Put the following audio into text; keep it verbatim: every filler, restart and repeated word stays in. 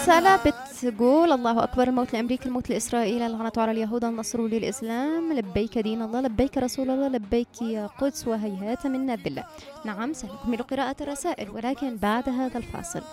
رسالة بتقول: الله أكبر، الموت لأمريكا، الموت لإسرائيل، اللعنة على اليهود، النصر للإسلام، لبيك دين الله، لبيك رسول الله، لبيك يا قدس، وهيهات منا بالله. نعم، سنكمل قراءة الرسائل ولكن بعد هذا الفاصل.